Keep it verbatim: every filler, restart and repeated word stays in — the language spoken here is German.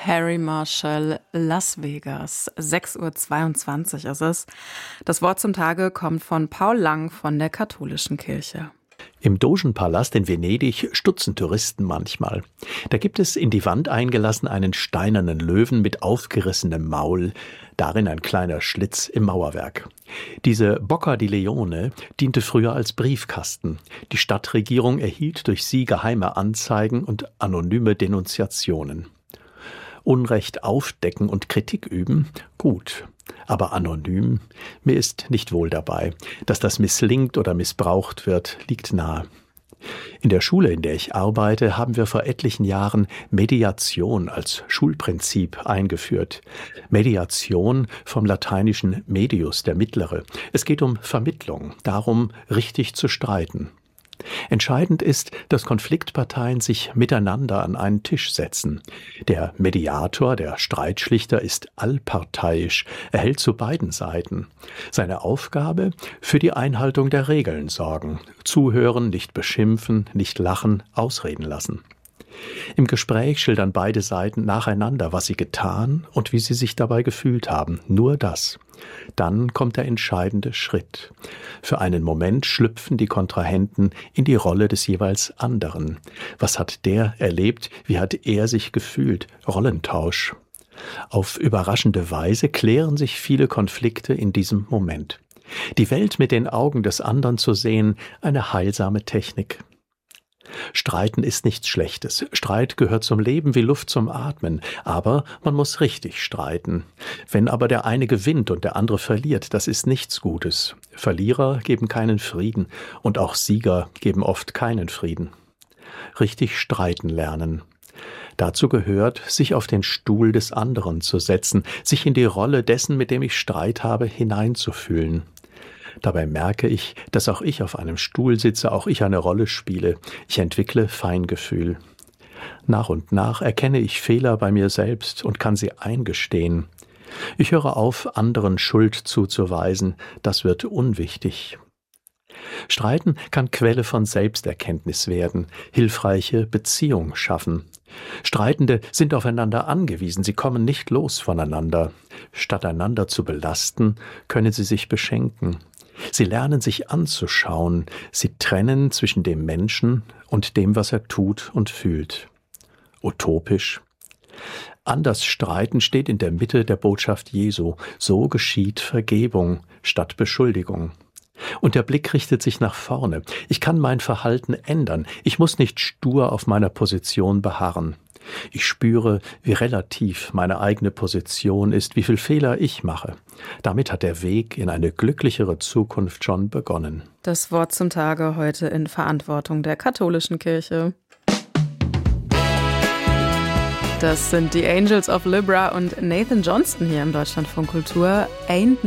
Harry Marshall, Las Vegas. sechs Uhr zweiundzwanzig ist es. Das Wort zum Tage kommt von Paul Lang von der Katholischen Kirche. Im Dogenpalast in Venedig stutzen Touristen manchmal. Da gibt es in die Wand eingelassen einen steinernen Löwen mit aufgerissenem Maul, darin ein kleiner Schlitz im Mauerwerk. Diese Bocca di Leone diente früher als Briefkasten. Die Stadtregierung erhielt durch sie geheime Anzeigen und anonyme Denunziationen. Unrecht aufdecken und Kritik üben? Gut. Aber anonym? Mir ist nicht wohl dabei. Dass das misslingt oder missbraucht wird, liegt nahe. In der Schule, in der ich arbeite, haben wir vor etlichen Jahren Mediation als Schulprinzip eingeführt. Mediation vom lateinischen medius, der Mittlere. Es geht um Vermittlung, darum, richtig zu streiten. Entscheidend ist, dass Konfliktparteien sich miteinander an einen Tisch setzen. Der Mediator, der Streitschlichter, ist allparteiisch, er hält zu beiden Seiten. Seine Aufgabe? Für die Einhaltung der Regeln sorgen. Zuhören, nicht beschimpfen, nicht lachen, ausreden lassen. Im Gespräch schildern beide Seiten nacheinander, was sie getan und wie sie sich dabei gefühlt haben. Nur das. Dann kommt der entscheidende Schritt. Für einen Moment schlüpfen die Kontrahenten in die Rolle des jeweils anderen. Was hat der erlebt? Wie hat er sich gefühlt? Rollentausch. Auf überraschende Weise klären sich viele Konflikte in diesem Moment. Die Welt mit den Augen des anderen zu sehen, eine heilsame Technik. Streiten ist nichts Schlechtes. Streit gehört zum Leben wie Luft zum Atmen. Aber man muss richtig streiten. Wenn aber der eine gewinnt und der andere verliert, das ist nichts Gutes. Verlierer geben keinen Frieden und auch Sieger geben oft keinen Frieden. Richtig streiten lernen. Dazu gehört, sich auf den Stuhl des anderen zu setzen, sich in die Rolle dessen, mit dem ich Streit habe, hineinzufühlen. Dabei merke ich, dass auch ich auf einem Stuhl sitze, auch ich eine Rolle spiele. Ich entwickle Feingefühl. Nach und nach erkenne ich Fehler bei mir selbst und kann sie eingestehen. Ich höre auf, anderen Schuld zuzuweisen. Das wird unwichtig. Streiten kann Quelle von Selbsterkenntnis werden, hilfreiche Beziehung schaffen. Streitende sind aufeinander angewiesen, sie kommen nicht los voneinander. Statt einander zu belasten, können sie sich beschenken. Sie lernen sich anzuschauen, sie trennen zwischen dem Menschen und dem, was er tut und fühlt. Utopisch? Anders streiten steht in der Mitte der Botschaft Jesu. So geschieht Vergebung statt Beschuldigung. Und der Blick richtet sich nach vorne. Ich kann mein Verhalten ändern. Ich muss nicht stur auf meiner Position beharren. Ich spüre, wie relativ meine eigene Position ist, wie viel Fehler ich mache. Damit hat der Weg in eine glücklichere Zukunft schon begonnen. Das Wort zum Tage heute in Verantwortung der Katholischen Kirche. Das sind die Angels of Libra und Nathan Johnston hier im Deutschlandfunk Kultur. Ain't